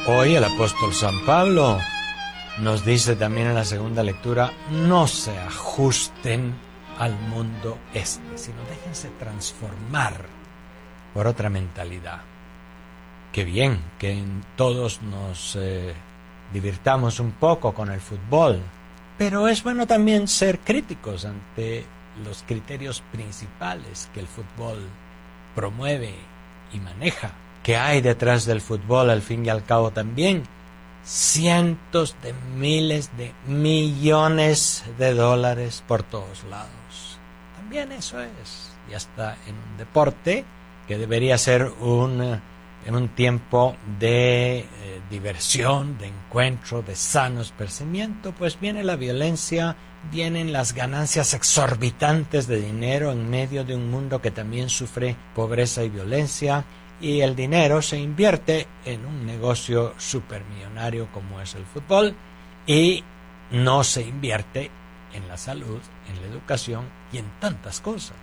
Hoy el apóstol San Pablo nos dice también en la segunda lectura: no se ajusten al mundo sino déjense transformar por otra mentalidad. Qué bien que todos nos divirtamos un poco con el fútbol, pero es bueno también ser críticos ante los criterios principales que el fútbol promueve y maneja. ¿Qué hay detrás del fútbol? Al fin y al cabo también cientos de miles de millones de dólares por todos lados. También eso es, ya está en un deporte que debería ser en un tiempo de diversión, de encuentro, de sano esparcimiento, pues viene la violencia, vienen las ganancias exorbitantes de dinero en medio de un mundo que también sufre pobreza y violencia, y el dinero se invierte en un negocio supermillonario como es el fútbol, y no se invierte en la salud, en la educación y en tantas cosas.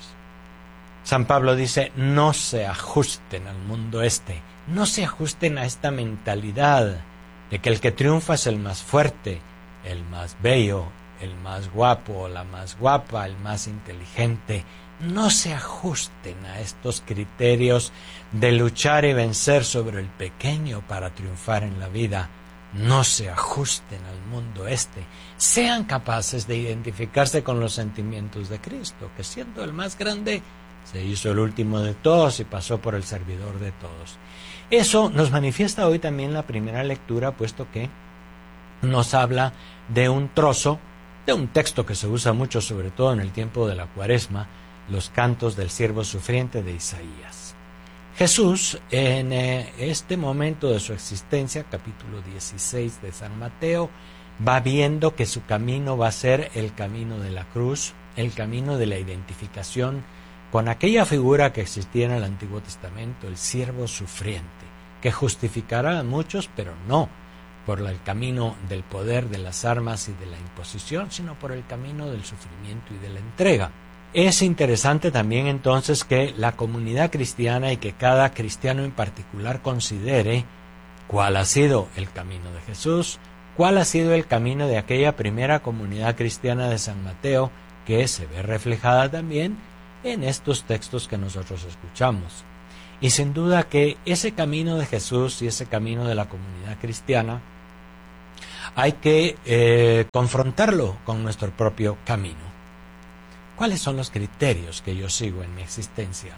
San Pablo dice: no se ajusten al mundo no se ajusten a esta mentalidad de que el que triunfa es el más fuerte, el más bello, el más guapo, la más guapa, el más inteligente. No se ajusten a estos criterios de luchar y vencer sobre el pequeño para triunfar en la vida. No se ajusten al mundo Sean capaces de identificarse con los sentimientos de Cristo, que siendo el más grande, se hizo el último de todos y pasó por el servidor de todos. Eso nos manifiesta hoy también la primera lectura, puesto que nos habla de un trozo, de un texto que se usa mucho, sobre todo en el tiempo de la Cuaresma, los cantos del siervo sufriente de Isaías. Jesús, en este momento de su existencia, capítulo 16 de San Mateo, va viendo que su camino va a ser el camino de la cruz, el camino de la identificación con aquella figura que existía en el Antiguo Testamento, el siervo sufriente, que justificará a muchos, pero no por el camino del poder, de las armas y de la imposición, sino por el camino del sufrimiento y de la entrega. Es interesante también entonces que la comunidad cristiana y que cada cristiano en particular considere cuál ha sido el camino de Jesús, cuál ha sido el camino de aquella primera comunidad cristiana de San Mateo, que se ve reflejada también en estos textos que nosotros escuchamos. Y sin duda que ese camino de Jesús y ese camino de la comunidad cristiana hay que confrontarlo con nuestro propio camino. ¿Cuáles son los criterios que yo sigo en mi existencia?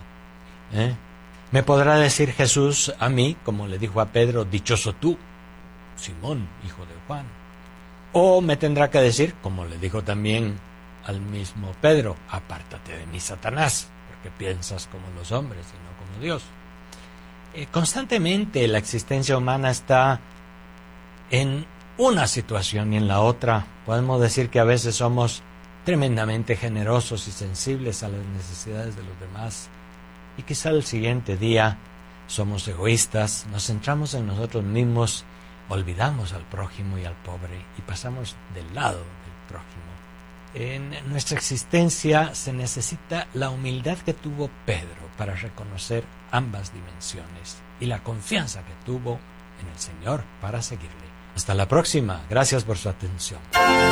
¿Me podrá decir Jesús a mí, como le dijo a Pedro: dichoso tú, Simón, hijo de Juan? ¿O me tendrá que decir, como le dijo también al mismo Pedro: apártate de mí, Satanás, porque piensas como los hombres y no como Dios? Constantemente la existencia humana está en una situación y en la otra. Podemos decir que a veces somos tremendamente generosos y sensibles a las necesidades de los demás, y quizá el siguiente día somos egoístas, nos centramos en nosotros mismos, olvidamos al prójimo y al pobre y pasamos del lado del prójimo. En nuestra existencia se necesita la humildad que tuvo Pedro para reconocer ambas dimensiones y la confianza que tuvo en el Señor para seguirle. Hasta la próxima. Gracias por su atención.